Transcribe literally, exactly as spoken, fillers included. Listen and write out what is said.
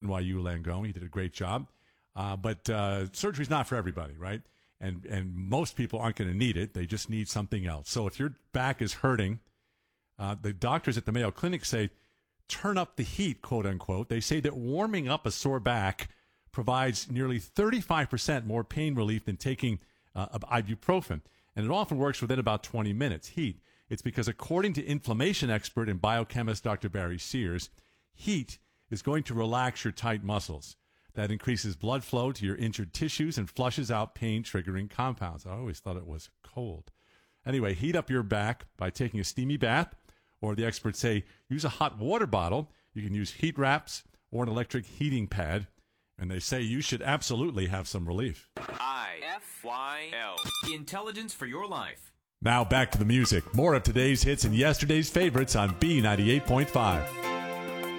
Y U Langone. He did a great job. Uh, but uh, surgery's not for everybody, right? And and most people aren't going to need it. They just need something else. So if your back is hurting, uh, the doctors at the Mayo Clinic say, turn up the heat, quote unquote. They say that warming up a sore back provides nearly thirty-five percent more pain relief than taking uh, ibuprofen. And it often works within about twenty minutes. Heat. It's because according to inflammation expert and biochemist Doctor Barry Sears, heat is going to relax your tight muscles. That increases blood flow to your injured tissues and flushes out pain-triggering compounds. I always thought it was cold. Anyway, heat up your back by taking a steamy bath, or the experts say use a hot water bottle. You can use heat wraps or an electric heating pad, and they say you should absolutely have some relief. I F Y L. Intelligence for your life. Now back to the music. More of today's hits and yesterday's favorites on B ninety-eight point five.